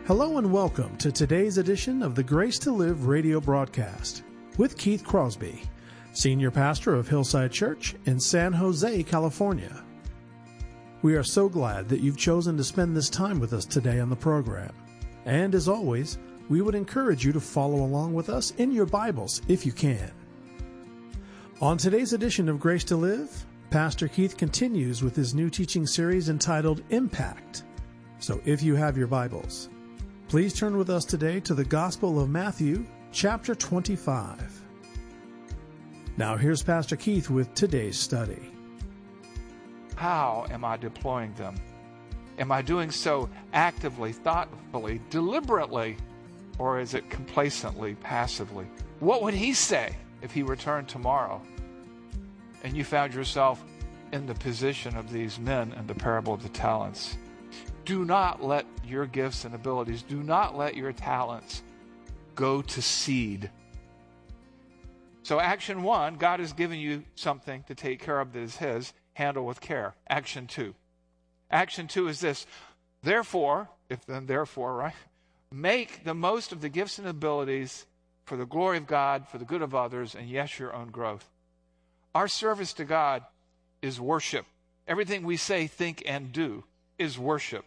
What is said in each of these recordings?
Hello and welcome to today's edition of the Grace to Live radio broadcast with Keith Crosby, Senior Pastor of Hillside Church in San Jose, California. We are so glad that you've chosen to spend this time with us today on the program. And as always, we would encourage you to follow along with us in your Bibles if you can. On today's edition of Grace to Live, Pastor Keith continues with his new teaching series entitled Impact. So if you have your Bibles, please turn with us today to the Gospel of Matthew, chapter 25. Now here's Pastor Keith with today's study. How am I deploying them? Am I doing so actively, thoughtfully, deliberately, or is it complacently, passively? What would he say if he returned tomorrow and you found yourself in the position of these men in the parable of the talents? Do not let your gifts and abilities, do not let your talents go to seed. So action 1, God has given you something to take care of that is his. Handle with care. Action 2. Action 2 is this. Therefore, right? Make the most of the gifts and abilities for the glory of God, for the good of others, and yes, your own growth. Our service to God is worship. Everything we say, think, and do is worship.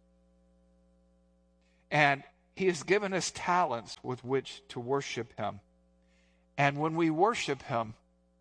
And he has given us talents with which to worship him. And when we worship him,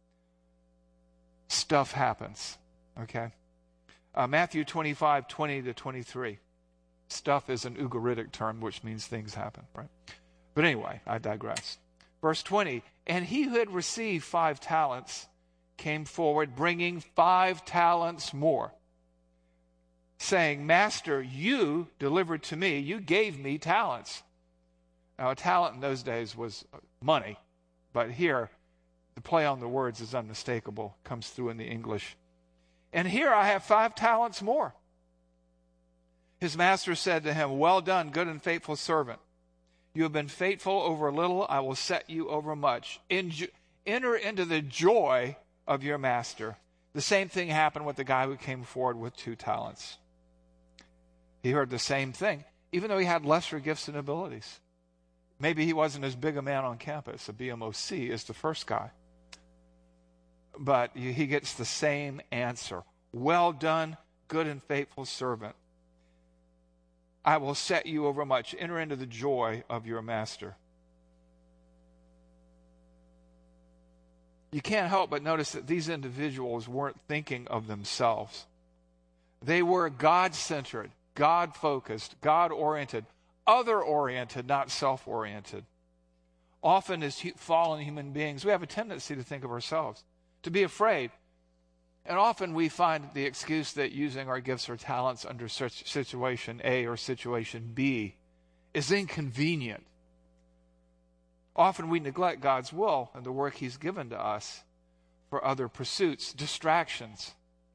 stuff happens. Okay? Matthew 25, 20 to 23. Stuff is an Ugaritic term, which means things happen, right? But anyway, I digress. Verse 20, and he who had received 5 talents came forward, bringing 5 talents more, saying, Master, you delivered to me, you gave me talents. Now, a talent in those days was money, but here, the play on the words is unmistakable, comes through in the English. And here I have 5 talents more. His master said to him, well done, good and faithful servant. You have been faithful over a little, I will set you over much. Enter into the joy of your master. The same thing happened with the guy who came forward with 2 talents. He heard the same thing, even though he had lesser gifts and abilities. Maybe he wasn't as big a man on campus, a BMOC, as the first guy. But he gets the same answer. Well done, good and faithful servant. I will set you over much. Enter into the joy of your master. You can't help but notice that these individuals weren't thinking of themselves. They were God-centered, God-focused, God-oriented, other-oriented, not self-oriented. Often as fallen human beings, we have a tendency to think of ourselves, to be afraid. And often we find the excuse that using our gifts or talents under such situation A or situation B is inconvenient. Often we neglect God's will and the work he's given to us for other pursuits, distractions.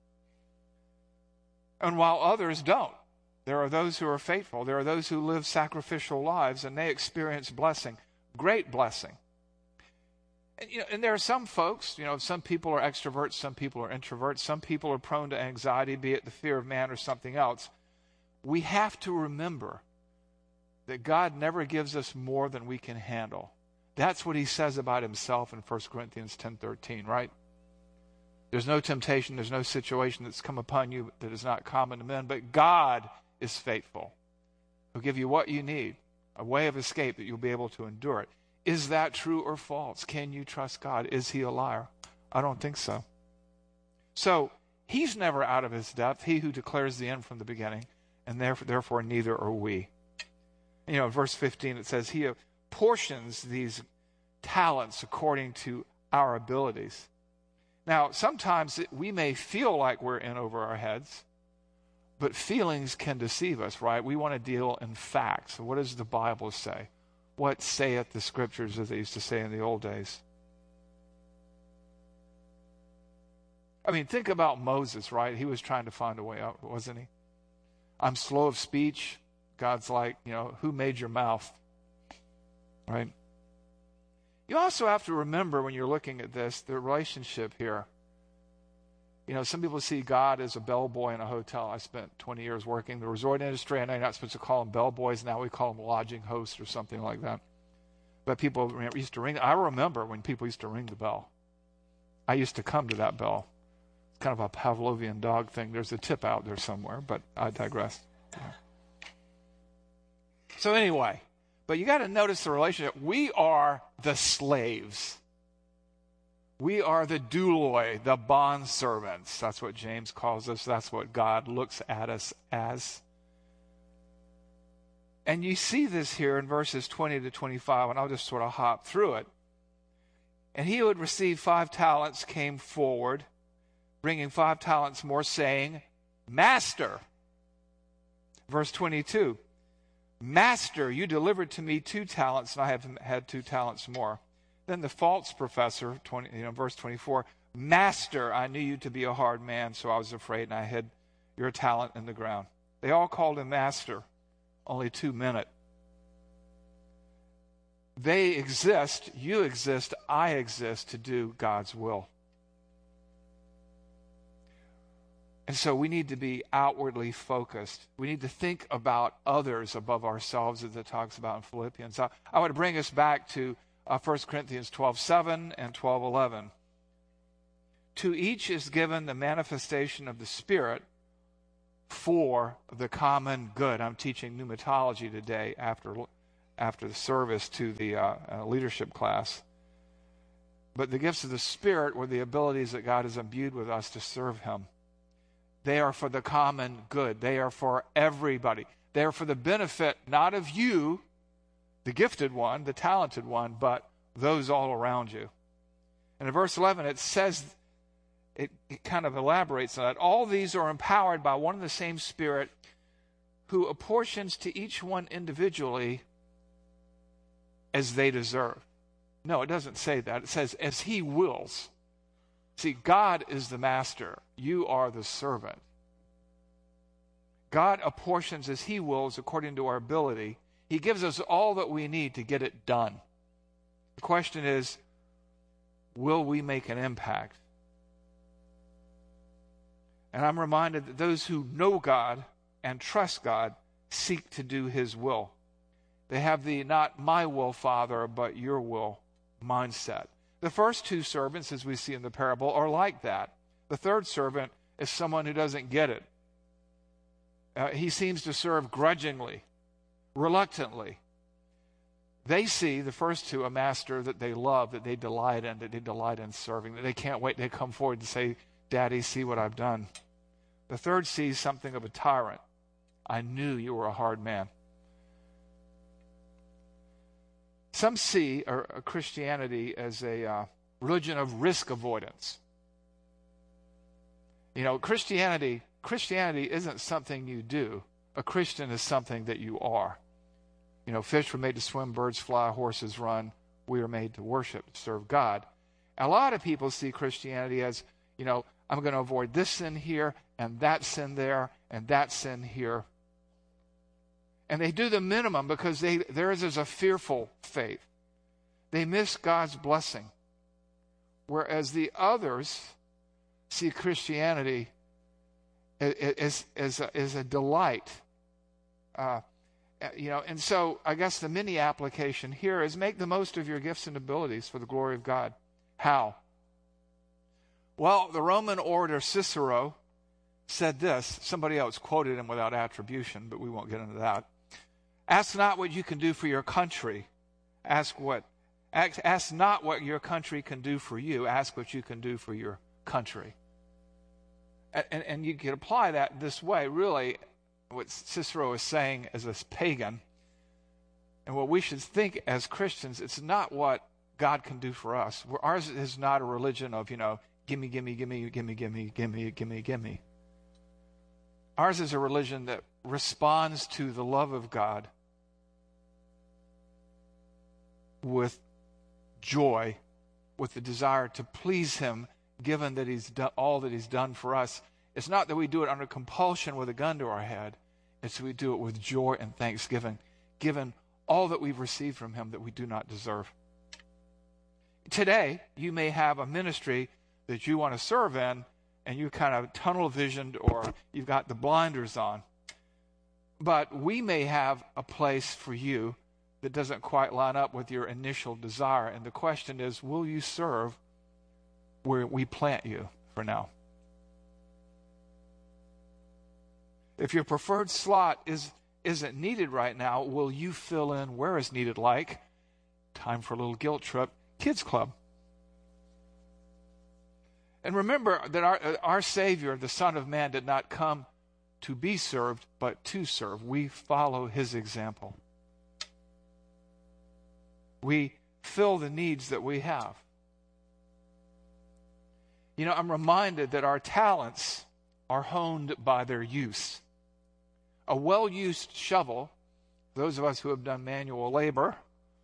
And while others don't, there are those who are faithful. There are those who live sacrificial lives, and they experience blessing, great blessing. And there are some folks, some people are extroverts, some people are introverts, some people are prone to anxiety, be it the fear of man or something else. We have to remember that God never gives us more than we can handle. That's what he says about himself in 1 Corinthians 10:13, right? There's no temptation, there's no situation that's come upon you that is not common to men, but God is faithful. He'll give you what you need, a way of escape that you'll be able to endure it. Is that true or false? Can you trust God? Is he a liar? I don't think so. So, he's never out of his depth, he who declares the end from the beginning, and therefore neither are we. In verse 15 it says, he portions these talents according to our abilities. Now, sometimes we may feel like we're in over our heads, but feelings can deceive us, right? We want to deal in facts. What does the Bible say? What saith the Scriptures, as they used to say in the old days? I mean, think about Moses, right? He was trying to find a way out, wasn't he? I'm slow of speech. God's like, who made your mouth? Right? You also have to remember when you're looking at this, the relationship here. Some people see God as a bellboy in a hotel. I spent 20 years working in the resort industry. I know you're not supposed to call them bellboys. Now we call them lodging hosts or something like that. But people used to ring. I remember when people used to ring the bell. I used to come to that bell. It's kind of a Pavlovian dog thing. There's a tip out there somewhere, but I digress. Yeah. So anyway, but you got to notice the relationship. We are the slaves. We are the douloi, the bond servants. That's what James calls us. That's what God looks at us as. And you see this here in verses 20 to 25, and I'll just sort of hop through it. And he who had received 5 talents came forward, bringing 5 talents more, saying, Master. Verse 22, Master, you delivered to me 2 talents, and I have had 2 talents more. Then the false professor, verse 24, Master, I knew you to be a hard man, so I was afraid, and I hid your talent in the ground. They all called him Master, only 2 men. They exist, you exist, I exist to do God's will. And so we need to be outwardly focused. We need to think about others above ourselves, as it talks about in Philippians. I would bring us back to 1 Corinthians 12:7 and 12:11. To each is given the manifestation of the Spirit for the common good. I'm teaching pneumatology today after the service to the leadership class. But the gifts of the Spirit were the abilities that God has imbued with us to serve Him. They are for the common good. They are for everybody. They are for the benefit not of you, the gifted one, the talented one, but those all around you. And in verse 11, it says, it kind of elaborates on that. All these are empowered by one and the same Spirit, who apportions to each one individually as they deserve. No, it doesn't say that. It says, as He wills. See, God is the master. You are the servant. God apportions as He wills according to our ability. He gives us all that we need to get it done. The question is, will we make an impact? And I'm reminded that those who know God and trust God seek to do His will. They have the not my will, Father, but your will mindset. The first 2 servants, as we see in the parable, are like that. The third servant is someone who doesn't get it. He seems to serve grudgingly, reluctantly. They see, the first 2, a master that they love, that they delight in serving, that they can't wait to come forward and say, Daddy, see what I've done. The third sees something of a tyrant. I knew you were a hard man. Some see Christianity as a religion of risk avoidance. Christianity isn't something you do. A Christian is something that you are. Fish were made to swim, birds fly, horses run. We are made to worship, to serve God. A lot of people see Christianity as, I'm going to avoid this sin here, and that sin there, and that sin here. And they do the minimum because theirs is a fearful faith. They miss God's blessing. Whereas the others see Christianity as a delight. And so I guess the mini application here is make the most of your gifts and abilities for the glory of God. How? Well, the Roman orator Cicero said this. Somebody else quoted him without attribution, but we won't get into that. Ask not what you can do for your country. Ask not what your country can do for you. Ask what you can do for your country. And you can apply that this way, really, what Cicero is saying as a pagan, and what we should think as Christians, it's not what God can do for us. Ours is not a religion of, gimme, gimme, gimme, gimme, gimme, gimme, gimme, gimme. Ours is a religion that responds to the love of God with joy, with the desire to please Him, given that He's done all that He's done for us. It's not that we do it under compulsion with a gun to our head. It's that we do it with joy and thanksgiving, given all that we've received from Him that we do not deserve. Today, you may have a ministry that you want to serve in, and you're kind of tunnel visioned or you've got the blinders on. But we may have a place for you that doesn't quite line up with your initial desire. And the question is, will you serve where we plant you for now? If your preferred slot isn't needed right now, will you fill in where is needed, like time for a little guilt trip, kids club? And remember that our Savior, the Son of Man, did not come to be served, but to serve. We follow his example. We fill the needs that we have. You know, I'm reminded that our talents are honed by their use. A well-used shovel, those of us who have done manual labor,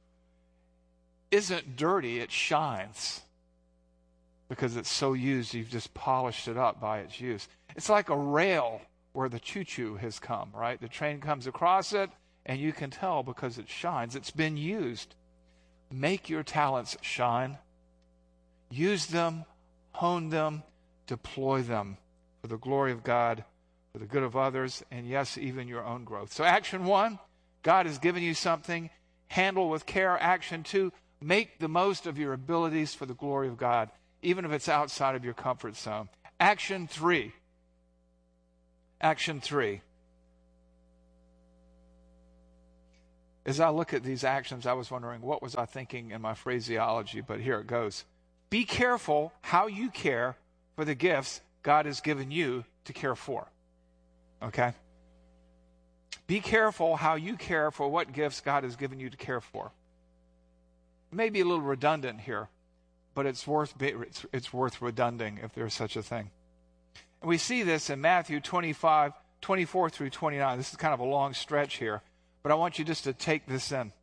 isn't dirty, it shines. Because it's so used, you've just polished it up by its use. It's like a rail where the choo-choo has come, right? The train comes across it, and you can tell because it shines. It's been used. Make your talents shine. Use them, hone them, deploy them for the glory of God, for the good of others, and yes, even your own growth. So action 1, God has given you something. Handle with care. Action 2, make the most of your abilities for the glory of God, even if it's outside of your comfort zone. Action 3. Action 3. As I look at these actions, I was wondering, what was I thinking in my phraseology? But here it goes. Be careful how you care for the gifts God has given you to care for. Okay? Be careful how you care for what gifts God has given you to care for. It may be a little redundant here, but it's worth redunding if there's such a thing. And we see this in Matthew 25, 24 through 29. This is kind of a long stretch here, but I want you just to take this in.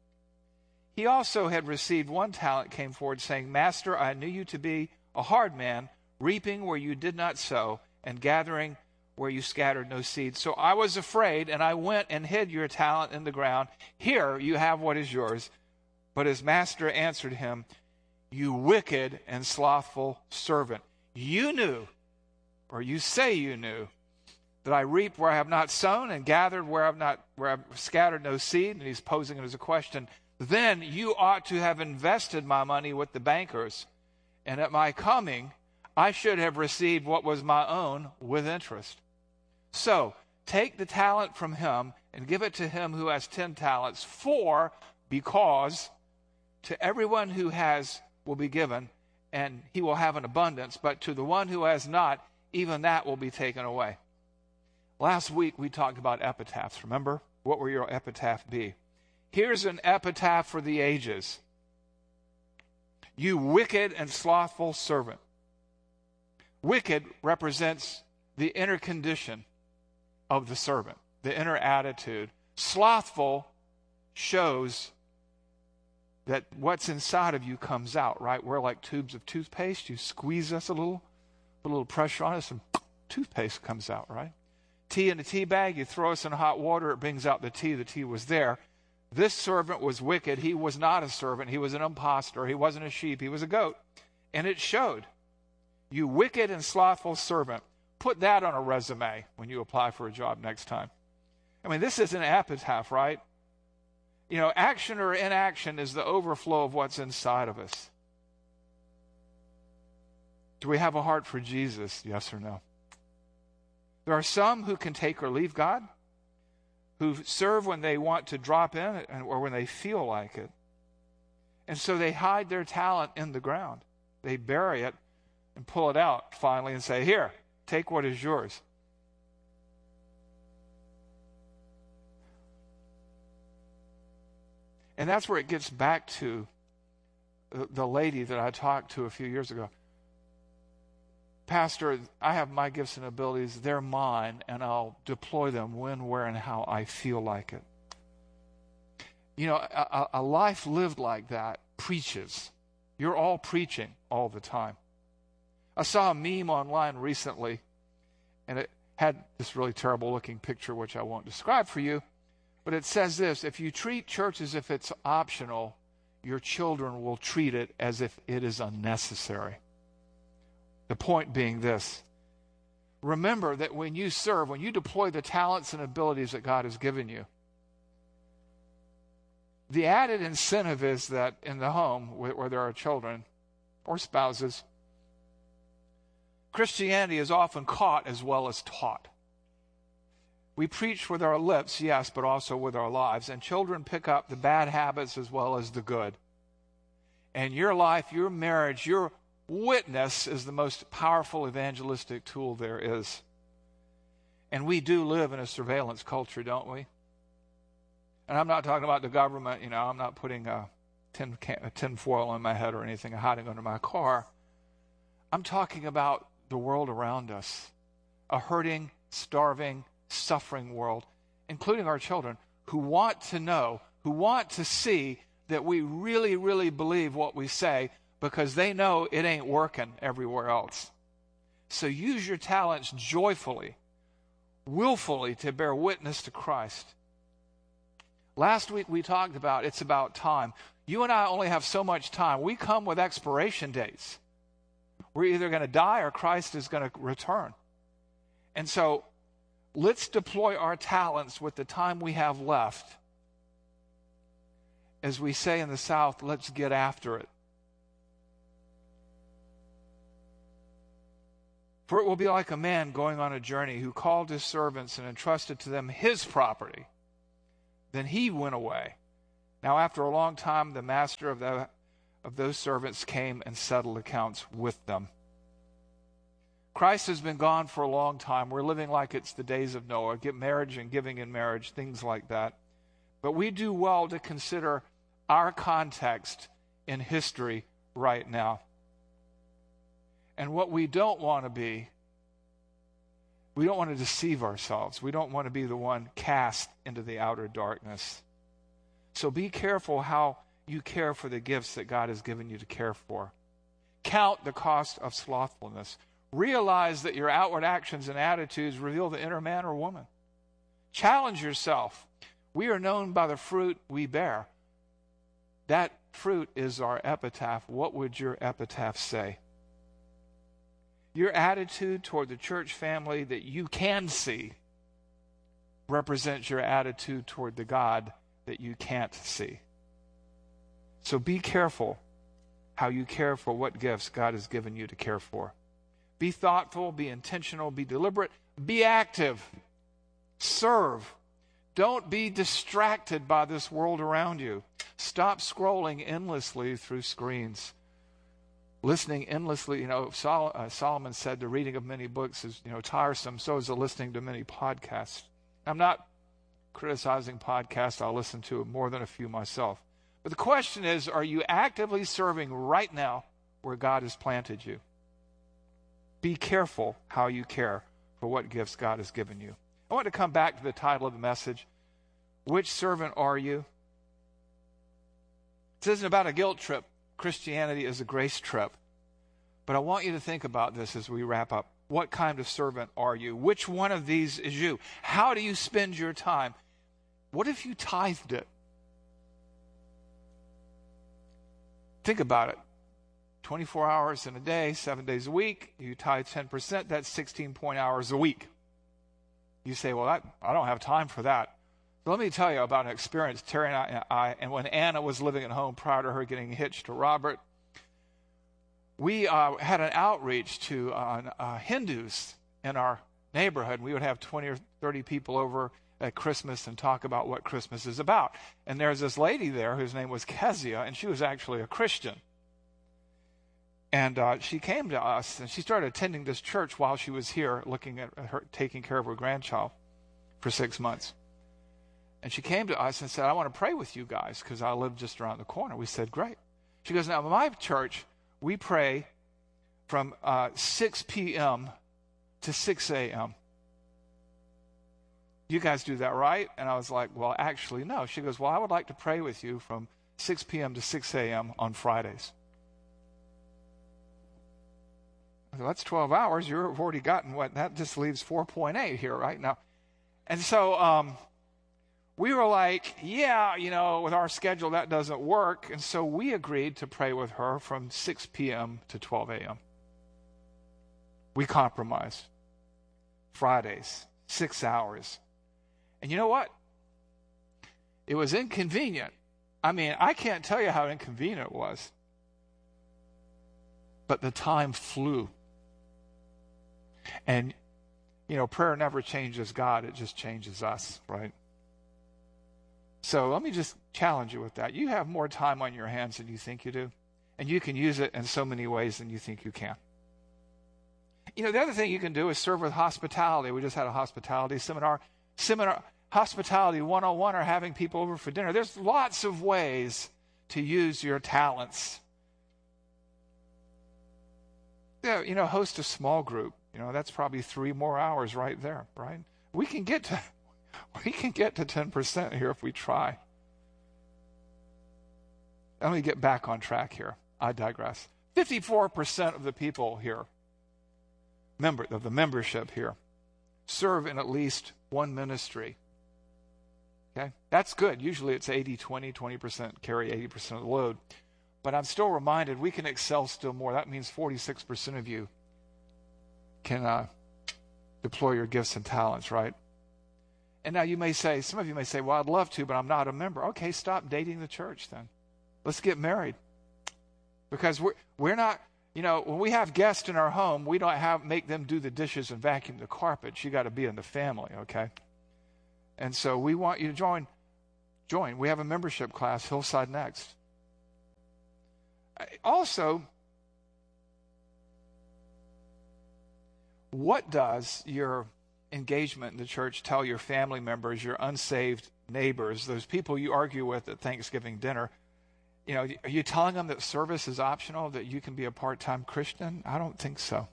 He also had received 1 talent, came forward saying, Master, I knew you to be a hard man, reaping where you did not sow, and gathering where you scattered no seed. So I was afraid, and I went and hid your talent in the ground. Here you have what is yours. But his master answered him, You wicked and slothful servant. You knew, or you say you knew, that I reaped where I have not sown and gathered where I've scattered no seed. And he's posing it as a question. Then you ought to have invested my money with the bankers, and at my coming I should have received what was my own with interest. So take the talent from him and give it to him who has 10 talents, because to everyone who has will be given, and he will have an abundance, but to the one who has not, even that will be taken away. Last week we talked about epitaphs. Remember? What will your epitaph be? Here's an epitaph for the ages. You wicked and slothful servant. Wicked represents the inner condition of the servant, the inner attitude. Slothful shows that what's inside of you comes out, right? We're like tubes of toothpaste. You squeeze us a little, put a little pressure on us, and toothpaste comes out, right? Tea in a tea bag, you throw us in hot water, it brings out the tea. The tea was there. This servant was wicked. He was not a servant. He was an imposter. He wasn't a sheep. He was a goat. And it showed. You wicked and slothful servant. Put that on a resume when you apply for a job next time. I mean, this is an epitaph, right? You know, action or inaction is the overflow of what's inside of us. Do we have a heart for Jesus? Yes or no? There are some who can take or leave God, who serve when they want to drop in or when they feel like it. And so they hide their talent in the ground. They bury it and pull it out finally and say, Here, take what is yours. And that's where it gets back to the lady that I talked to a few years ago. Pastor, I have my gifts and abilities. They're mine, and I'll deploy them when, where, and how I feel like it. You know, a life lived like that preaches. You're all preaching all the time. I saw a meme online recently, and it had this really terrible-looking picture, which I won't describe for you, but it says this: if you treat church as if it's optional, your children will treat it as if it is unnecessary. The point being this: remember that when you serve, when you deploy the talents and abilities that God has given you, the added incentive is that in the home where there are children or spouses, Christianity is often caught as well as taught. We preach with our lips, yes, but also with our lives. And children pick up the bad habits as well as the good. And your life, your marriage, your witness is the most powerful evangelistic tool there is. And we do live in a surveillance culture, don't we? And I'm not talking about the government. I'm not putting a tin foil on my head or anything, hiding under my car. I'm talking about the world around us, a hurting, starving, suffering world, including our children, who want to know, who want to see that we really, really believe what we say because they know it ain't working everywhere else. So use your talents joyfully, willfully to bear witness to Christ. Last week we talked about it's about time. You and I only have so much time. We come with expiration dates. We're either going to die or Christ is going to return. And so let's deploy our talents with the time we have left. As we say in the South, let's get after it. For it will be like a man going on a journey who called his servants and entrusted to them his property. Then he went away. Now after a long time, the master of those servants came and settled accounts with them. Christ has been gone for a long time. We're living like it's the days of Noah. Get marriage and giving in marriage, things like that. But we do well to consider our context in history right now. And what we don't want to be, we don't want to deceive ourselves. We don't want to be the one cast into the outer darkness. So be careful how you care for the gifts that God has given you to care for. Count the cost of slothfulness. Realize that your outward actions and attitudes reveal the inner man or woman. Challenge yourself. We are known by the fruit we bear. That fruit is our epitaph. What would your epitaph say? Your attitude toward the church family that you can see represents your attitude toward the God that you can't see. So be careful how you care for what gifts God has given you to care for. Be thoughtful, be intentional, be deliberate, be active, serve. Don't be distracted by this world around you. Stop scrolling endlessly through screens. Listening endlessly, Solomon said the reading of many books is, tiresome. So is the listening to many podcasts. I'm not criticizing podcasts. I'll listen to more than a few myself. But the question is, are you actively serving right now where God has planted you? Be careful how you care for what gifts God has given you. I want to come back to the title of the message. Which servant are you? This isn't about a guilt trip. Christianity is a grace trip. But I want you to think about this as we wrap up. What kind of servant are you? Which one of these is you? How do you spend your time? What if you tithed it? Think about it. 24 hours in a day, 7 days a week. You tithe 10%, that's 16 hours a week. You say, well, I don't have time for that. But let me tell you about an experience Terry and I, and when Anna was living at home prior to her getting hitched to Robert, we had an outreach to Hindus in our neighborhood. We would have 20 or 30 people over at Christmas and talk about what Christmas is about. And there's this lady there whose name was Kezia, and she was actually a Christian. And she came to us, and she started attending this church while she was here, looking at her, taking care of her grandchild for 6 months. And she came to us and said, I want to pray with you guys because I live just around the corner. We said, great. She goes, now, in my church, we pray from 6 p.m. to 6 a.m. You guys do that, right? And I was like, well, actually, no. She goes, well, I would like to pray with you from 6 p.m. to 6 a.m. on Fridays. So that's 12 hours. You've already gotten what? That just leaves 4.8 here right now. And so we were like, yeah, with our schedule, that doesn't work. And so we agreed to pray with her from 6 p.m. to 12 a.m. We compromised. Fridays, 6 hours. And you know what? It was inconvenient. I mean, I can't tell you how inconvenient it was. But the time flew. And, prayer never changes God. It just changes us, right? So let me just challenge you with that. You have more time on your hands than you think you do. And you can use it in so many ways than you think you can. The other thing you can do is serve with hospitality. We just had a hospitality seminar. Hospitality 101 or having people over for dinner. There's lots of ways to use your talents. Yeah, host a small group. That's probably 3 more hours right there, right? We can get to 10% here if we try. Let me get back on track here. I digress. 54% of the people here, of the membership here, serve in at least one ministry. Okay? That's good. Usually it's 80-20, 20% carry 80% of the load. But I'm still reminded we can excel still more. That means 46% of you can deploy your gifts and talents, right? And now some of you may say, well, I'd love to, but I'm not a member. Okay, stop dating the church then. Let's get married. Because we're not, when we have guests in our home, we don't make them do the dishes and vacuum the carpets. You got to be in the family, okay? And so we want you to join. We have a membership class, Hillside Next. Also, what does your engagement in the church tell your family members, your unsaved neighbors, those people you argue with at Thanksgiving dinner? Are you telling them that service is optional, that you can be a part-time Christian? I don't think so.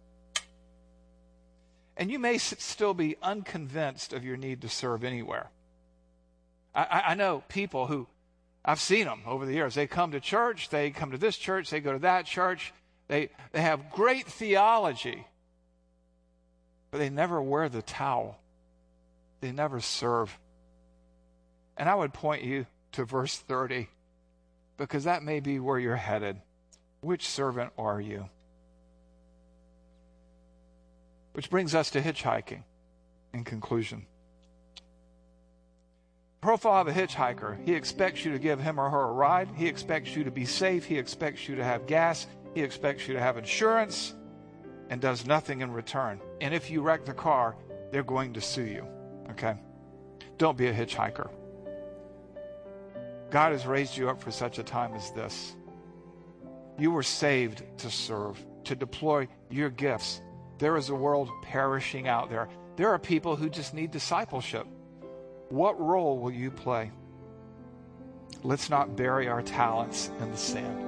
And you may still be unconvinced of your need to serve anywhere. I know people who, I've seen them over the years. They come to church, they come to this church, they go to that church. They have great theology, but they never wear the towel. They never serve. And I would point you to verse 30, because that may be where you're headed. Which servant are you? Which brings us to hitchhiking in conclusion. Profile of a hitchhiker. He expects you to give him or her a ride. He expects you to be safe. He expects you to have gas. He expects you to have insurance, and does nothing in return. And if you wreck the car, they're going to sue you. Okay? Don't be a hitchhiker. God has raised you up for such a time as this. You were saved to serve, to deploy your gifts. There is a world perishing out there. There are people who just need discipleship. What role will you play? Let's not bury our talents in the sand.